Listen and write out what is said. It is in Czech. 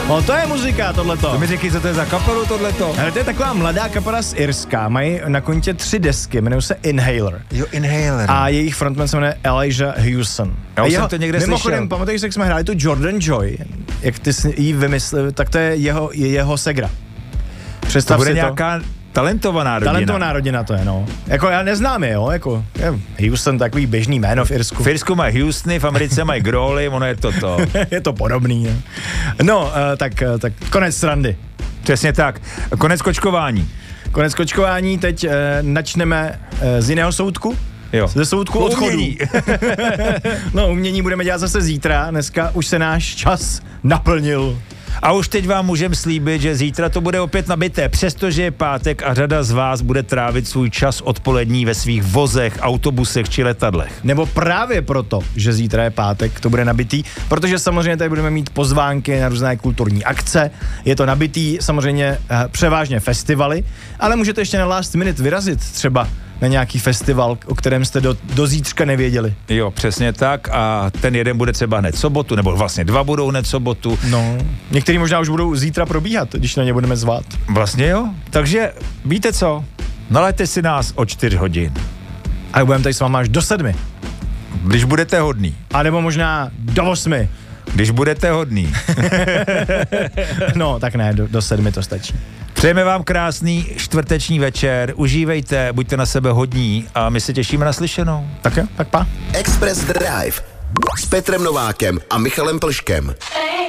No to je muzika, tohleto. To mi řekni, co to je za kapelu, tohleto. Ale to je taková mladá kapela z Irska, mají na kontě 3 desky, jmenují se Inhaler. Jo, Inhaler. A jejich frontman se jmenuje Elijah Hewson. Já už jsem to někde mimochodem, slyšel. pamatuješ, jak jsme hráli tu Jordan Joy, jak ty jsi jí vymyslel, tak to je jeho segra. Představ to bude si nějaká talentovaná rodina. Talentovaná rodina to je, no. Jako já neznám je, jo, jako Houston, takový běžný jméno v Irsku. V Irsku mají Houstony, v Americe mají Growly, ono je to. Je to podobný, ne? No, tak konec srandy. Přesně tak. Konec kočkování. Konec kočkování, teď načneme z jiného soudku. Jo. Ze soudku odchodů. No, umění budeme dělat zase zítra, dneska už se náš čas naplnil. A už teď vám můžem slíbit, že zítra to bude opět nabité, přestože je pátek a řada z vás bude trávit svůj čas odpolední ve svých vozech, autobusech či letadlech. Nebo právě proto, že zítra je pátek, to bude nabitý, protože samozřejmě tady budeme mít pozvánky na různé kulturní akce, je to nabitý samozřejmě převážně festivaly, ale můžete ještě na last minute vyrazit třeba na nějaký festival, o kterém jste do zítřka nevěděli. Jo, přesně tak a ten jeden bude třeba hned sobotu, nebo vlastně 2 budou hned sobotu. No, některý možná už budou zítra probíhat, když na ně budeme zvát. Vlastně jo, takže víte co, nalaďte si nás o 4 hodin. A budeme tady s váma až do 7. Když budete hodný. A nebo možná do 8. Když budete hodný. No, tak ne, do 7 to stačí. Přejeme vám krásný čtvrteční večer, užívejte, buďte na sebe hodní a my se těšíme na slyšenou. Tak jo, tak pa. Express Drive s Petrem Novákem a Michalem Plškem.